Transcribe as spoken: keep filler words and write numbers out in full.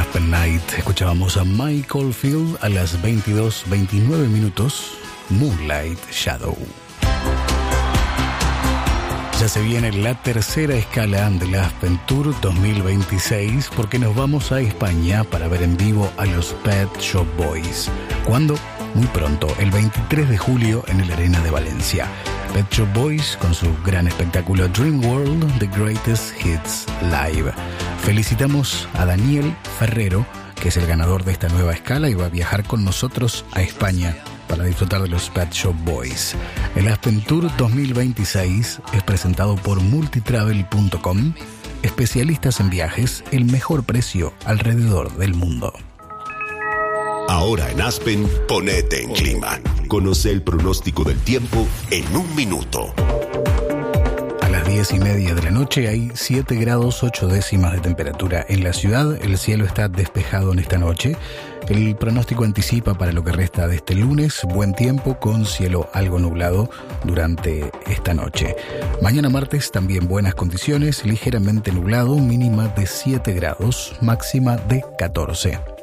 Aspen Night escuchábamos a Michael Field a las veintidós veintinueve minutos, Moonlight Shadow. Ya se viene la tercera escala de la Aspen Tour dos mil veintiséis porque nos vamos a España para ver en vivo a los Pet Shop Boys. ¿Cuándo? Muy pronto, el veintitrés de julio en el Arena de Valencia. Pet Shop Boys con su gran espectáculo Dream World, The Greatest Hits Live. Felicitamos a Daniel Ferrero, que es el ganador de esta nueva escala y va a viajar con nosotros a España para disfrutar de los Pet Shop Boys. El Aspen Tour dos mil veintiséis es presentado por multitravel punto com, especialistas en viajes, el mejor precio alrededor del mundo. Ahora en Aspen, ponete en clima. Conoce el pronóstico del tiempo en un minuto. A las diez y media de la noche hay siete grados ocho décimas de temperatura en la ciudad. El cielo está despejado en esta noche. El pronóstico anticipa para lo que resta de este lunes buen tiempo con cielo algo nublado durante esta noche. Mañana martes también buenas condiciones, ligeramente nublado, mínima de siete grados, máxima de catorce.